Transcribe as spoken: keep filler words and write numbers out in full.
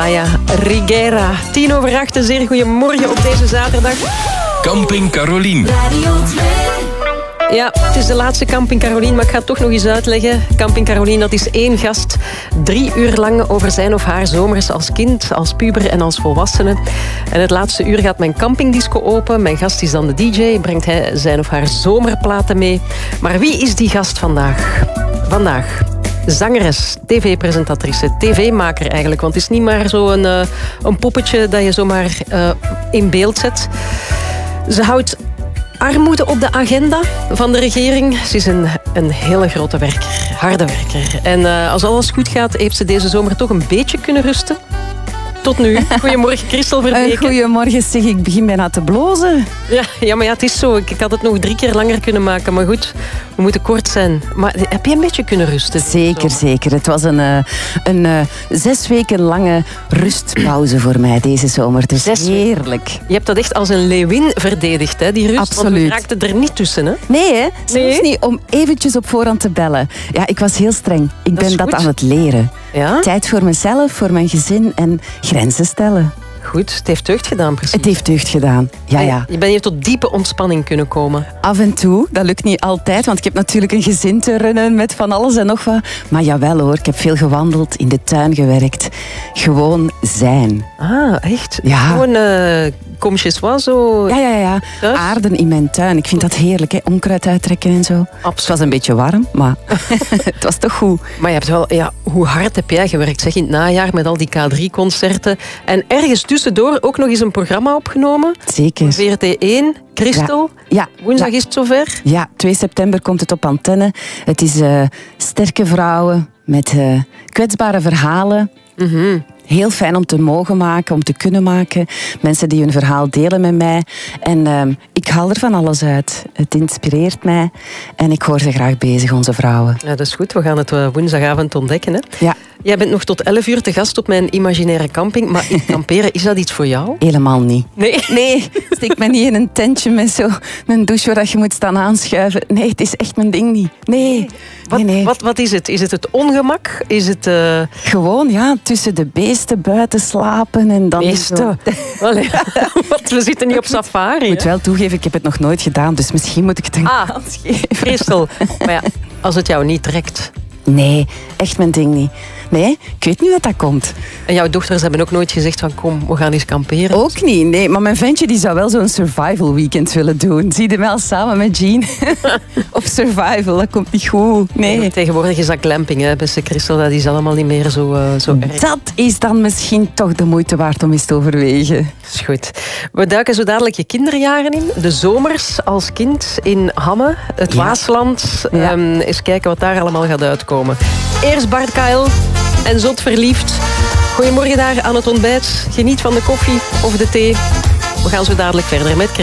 Maya Rigera. Tien over acht, een zeer goeiemorgen op deze zaterdag. Camping Carolien. Ja, het is de laatste Camping Carolien, maar ik ga het toch nog eens uitleggen. Camping Carolien, dat is één gast. Drie uur lang over zijn of haar zomers als kind, als puber en als volwassene. En het laatste uur gaat mijn campingdisco open. Mijn gast is dan de D J, brengt hij zijn of haar zomerplaten mee. Maar wie is die gast vandaag? Vandaag zangeres, tv-presentatrice, tv-maker eigenlijk. Want het is niet maar zo'n uh, een poppetje dat je zomaar uh, in beeld zet. Ze houdt armoede op de agenda van de regering. Ze is een, een hele grote werker, harde werker. En uh, als alles goed gaat, heeft ze deze zomer toch een beetje kunnen rusten. Tot nu. Goedemorgen, Christel Verbeke. Uh, goedemorgen, zeg. Ik begin bijna te blozen. Ja, ja, maar ja, het is zo. Ik, ik had het nog drie keer langer kunnen maken. Maar goed, we moeten kort zijn. Maar heb je een beetje kunnen rusten? Zeker, zeker. Het was een, uh, een uh, zes weken lange rustpauze voor mij deze zomer. Dus zes heerlijk. Je hebt dat echt als een leeuwin verdedigd, hè, die rust. Absoluut. Want we raakten er niet tussen, hè? Nee, hè? Zelfs Nee? niet om eventjes op voorhand te bellen. Ja, ik was heel streng. Ik Dat is ben dat goed. aan het leren. Ja? Tijd voor mezelf, voor mijn gezin en grenzen stellen. Goed, het heeft deugd gedaan, precies. Het heeft deugd gedaan. Ja, ja. Je bent hier tot diepe ontspanning kunnen komen. Af en toe, dat lukt niet altijd, want ik heb natuurlijk een gezin te runnen met van alles en nog wat. Maar jawel hoor, ik heb veel gewandeld, in de tuin gewerkt. Gewoon zijn. Ah, echt? Ja. Gewoon uh, comme chez soi, zo. Ja, ja, ja. Thuis? Aarden in mijn tuin. Ik vind dat heerlijk, hè? Onkruid uittrekken en zo. Het was een beetje warm, maar het was toch goed. Maar je hebt wel, ja, hoe hard heb jij gewerkt, zeg, in het najaar met al die K drie concerten. En ergens tussendoor ook nog eens een programma opgenomen. Zeker. V R T één, Christel. Ja. Woensdag ja. is het zover. Ja, twee september komt het op antenne. Het is uh, sterke vrouwen met uh, kwetsbare verhalen. Mm-hmm. Heel fijn om te mogen maken, om te kunnen maken. Mensen die hun verhaal delen met mij. En uh, ik haal er van alles uit. Het inspireert mij. En ik hoor ze graag bezig, onze vrouwen. Ja, dat is goed. We gaan het uh, woensdagavond ontdekken. Hè? Ja. Jij bent nog tot elf uur te gast op mijn imaginaire camping. Maar kamperen, is dat iets voor jou? Helemaal niet. Nee. Nee, steek me niet in een tentje met zo'n douche waar je moet staan aanschuiven. Nee, het is echt mijn ding niet. Nee. Wat, nee, nee. wat, wat is het? Is het het ongemak? Is het... Uh... Gewoon, ja, tussen de beesten buiten slapen en dan... Beesten? Allee, want we zitten niet op safari. Ik moet hè? wel toegeven, ik heb het nog nooit gedaan, dus misschien moet ik het een Ah, kans geven. Christel. Maar ja, als het jou niet trekt. Nee, echt mijn ding niet. Nee, ik weet niet wat dat komt. En jouw dochters hebben ook nooit gezegd van kom, we gaan eens kamperen. Ook niet, nee. Maar mijn ventje die zou wel zo'n survival weekend willen doen. Zie je hem wel samen met Jean? Op survival, dat komt niet goed. Nee. Tegenwoordig is dat glamping, hè, beste Christel. Dat is allemaal niet meer zo, uh, zo erg. Dat is dan misschien toch de moeite waard om eens te overwegen. Is goed. We duiken zo dadelijk je kinderjaren in. De zomers als kind in Hamme, het Ja. Waasland. Ja. Um, eens kijken wat daar allemaal gaat uitkomen. Eerst Bart Kael en Zot Verliefd. Goedemorgen daar aan het ontbijt. Geniet van de koffie of de thee. We gaan zo dadelijk verder met